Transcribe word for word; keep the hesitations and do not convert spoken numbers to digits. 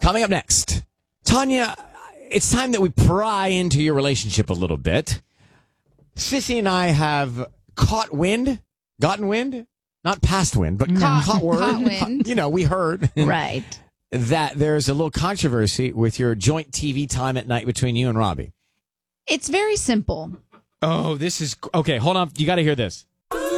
Coming up next, Tanya, it's time that we pry into your relationship a little bit. Sissy and I have caught wind, gotten wind, not past wind, but Caught- caught word. caught wind. You know, we heard. Right. That there's a little controversy with your joint T V time at night between you and Robbie. It's very simple. Oh, this is okay. Hold on, you got to hear this.